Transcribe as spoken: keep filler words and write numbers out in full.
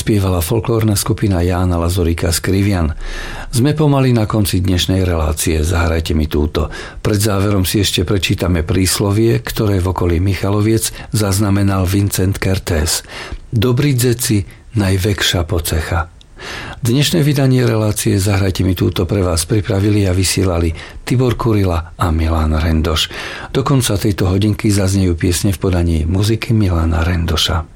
spievala folklórna skupina Jána Lazoríka z Krivian. Sme pomaly na konci dnešnej relácie, zahrajte mi túto. Pred záverom si ešte prečítame príslovie, ktoré v okolí Michaloviec zaznamenal Vincent Kertész. Dobrý dzeci, najväkša pocecha. Dnešné vydanie relácie Zahrajte mi túto pre vás pripravili a vysielali Tibor Kurila a Milan Rendoš. Do konca tejto hodinky zaznejú piesne v podaní muziky Milana Rendoša.